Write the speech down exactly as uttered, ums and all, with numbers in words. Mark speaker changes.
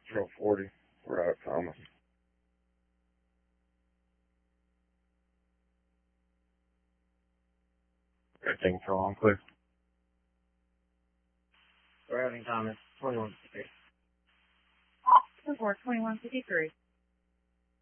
Speaker 1: Trail forty, Route Thomas. Everything for long clear.
Speaker 2: Routing Thomas, twenty-one fifty-three.
Speaker 3: Report twenty-one fifty-three.